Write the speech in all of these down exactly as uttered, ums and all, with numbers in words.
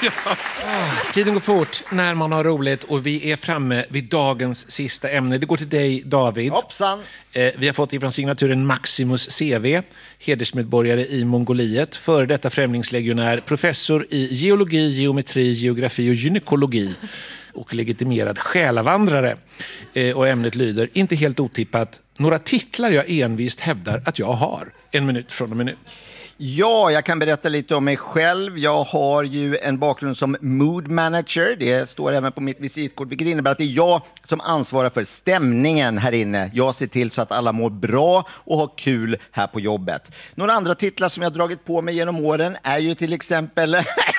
Oh, tiden går fort när man har roligt och vi är framme vid dagens sista ämne. Det går till dig, David. Hoppsan. Eh, vi har fått ifrån signaturen Maximus C V, hedersmedborgare i Mongoliet, före detta främlingslegionär, professor i geologi, geometri, geografi och gynekologi och legitimerad själavandrare. Eh, och ämnet lyder, inte helt otippat, några titlar jag envist hävdar att jag har. En minut från en minut. Ja, jag kan berätta lite om mig själv. Jag har ju en bakgrund som mood manager. Det står även på mitt visitkort, vilket innebär att det är jag som ansvarar för stämningen här inne. Jag ser till så att alla mår bra och har kul här på jobbet. Några andra titlar som jag har dragit på mig genom åren är ju till exempel...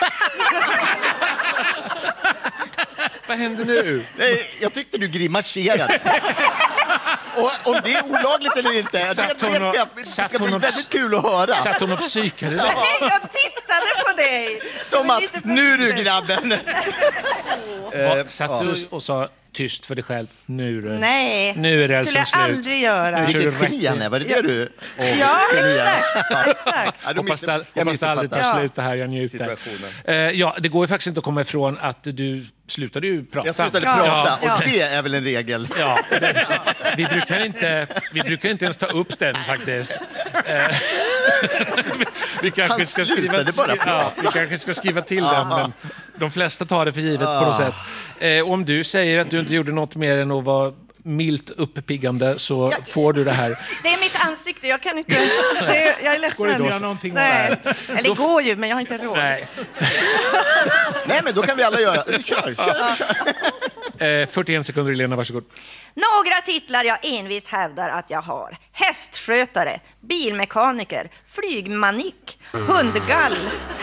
Vad händer nu? Nej, jag tyckte du grimaserade. Och om det är olagligt eller inte, det, det ska, det ska bli väldigt kul att höra. Satt hon och psykade dig? Nej, jag tittade på dig. Som att, nu du grabben. uh, Satt du och sa tyst för dig själv? Nu, du. Nej, nu är det skulle jag slut. aldrig göra. Vilket geni, Anna, var det det du? Oh, ja, exakt. exakt. Ja, hoppas det, hoppas det aldrig tar slut det här, jag njuter. Uh, ja, det går ju faktiskt inte att komma ifrån att du slutade ju prata. Jag slutade prata, ja. och ja. det är väl en regel. Ja, det, vi, brukar inte, vi brukar inte ens ta upp den faktiskt. Uh, vi, kanske ska skriva, bara ja, vi kanske ska skriva till den, men de flesta tar det för givet på något sätt. Uh, om du säger att du inte gjorde något mer än att vara milt uppiggande så jag, får du det här. Det är mitt ansikte, jag kan inte... Det är, jag är ledsen. Går det att göra någonting Nej. Eller det går ju, men jag har inte råd. Nej. Nej, men då kan vi alla göra. Kör, kör, kör. Eh, fyrtioen sekunder, Elena, varsågod. Några titlar jag envist hävdar att jag har. Hästskötare, bilmekaniker, flygmanik, hundgall.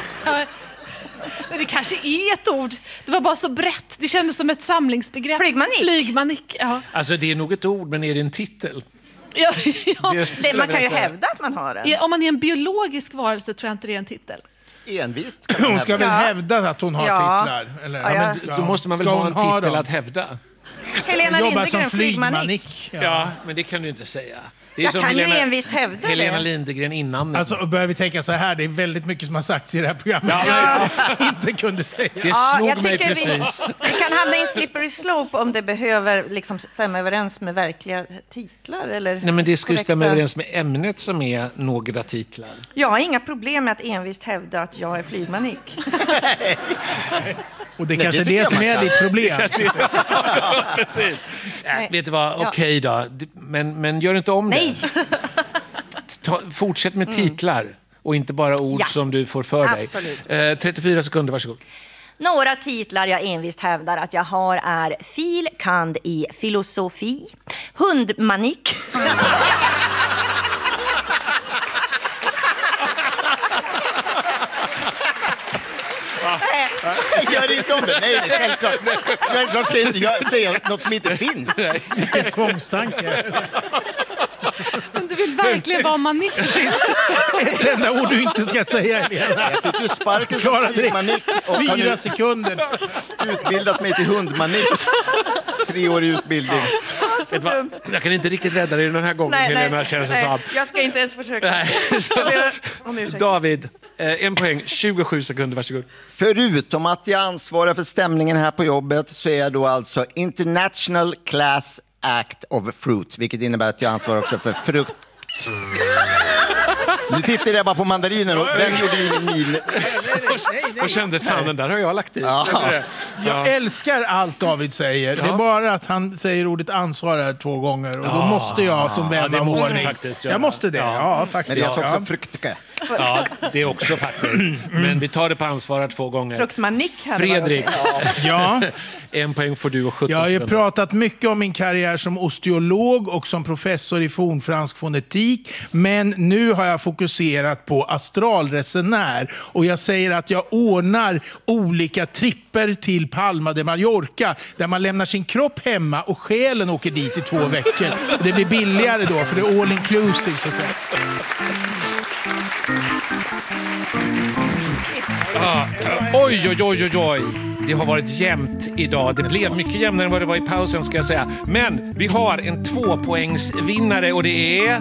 Det kanske är ett ord. Det var bara så brett. Det kändes som ett samlingsbegrepp. Flygmanik. Flygmanik, ja. Alltså det är nog ett ord, men är det en titel? Ja, ja. Just, Det, man kan ju hävda att man har den. Om man är en biologisk varelse tror jag inte det är en titel. Envist. Hon ska väl Ja. hävda att hon har Ja. titlar? Eller? Ja, Ja, men då måste man väl Ska ha en hon ha titel dem? att hävda? Helena Jobbar som Lindegren, flygmanik. flygmanik. Ja. Ja, men det kan du inte säga. Det är Jag som kan Helena, ju envist hävda Helena det. Lindegren innan. Alltså, börjar vi tänka så här, det är väldigt mycket som har sagts i det här programmet Ja. som jag inte kunde säga. Det Ja, slog jag mig tycker vi, precis. vi kan hamna i en slippery slope om det behöver liksom stämma överens med verkliga titlar. Eller Nej, men det ska ju korrekta. stämma överens med ämnet som är några titlar. Jag har inga problem med att envist hävda att jag är flygmanik. Och det är Nej, kanske det är det tycker som jag är man ditt problem. Precis. Nej. Äh, vet du vad, Ja. okej då. Men, men gör inte om Nej! det. Ta, fortsätt med titlar och inte bara ord Ja. som du får för dig. Absolut. Eh, trettiofyra sekunder, varsågod. Några titlar jag envist hävdar att jag har är fil. kand. i filosofi, hundmanik, Gör inte om det. Nej, nej, självklart. Självklart ska jag inte jag säga något som inte finns. Vilken tvångstanke. Men du vill verkligen vara manik. Ett enda ord du inte ska säga, Helena. Jag fick ju sparken Klara som det. flygmanik och har Fyra nu sekunder. utbildat mig till hundmanik. Tre år i utbildning. så Vet du vad? dumt. Jag kan inte riktigt rädda dig den här gången, Nej, Helena, nej, känns det nej. som. Jag ska inte ens försöka. Nej, så- Jag ber om ursäkt. David, eh, en poäng, tjugosju sekunder, varsågod. Förutom att jag ansvarar för stämningen här på jobbet så är jag då alltså International Class Act of Fruit, vilket innebär att jag ansvarar också för frukt. Nu tittar jag bara på mandarinen och den gjorde ju en min. Och kände, fan, den där har jag lagt i. Ja. Kände det? Jag älskar allt David säger. Det är bara att han säger ordet ansvar här två gånger. Och då måste jag som vän det av måste du ordning. faktiskt göra. Jag måste det, Ja. ja, Men faktiskt. det är också Ja. fruktke. Ja, det är också faktiskt. Men vi tar det på ansvar två gånger. Fruktmanik här. Fredrik, Ja. en poäng får du och sjutton Jag har ju sekunder. pratat mycket om min karriär som osteolog och som professor i fornfransk fonetik. Men nu har jag fokuserat på astralresenär. Och jag säger att jag ordnar olika tripper till Palma de Mallorca. Där man lämnar sin kropp hemma och själen åker dit i två veckor. Och det blir billigare då för det är all inclusive så att säga. Ah, oj, oj, oj, oj, oj. Det har varit jämnt idag. Det blev mycket jämnare än vad det var i pausen, ska jag säga. Men vi har en tvåpoängsvinnare och det är...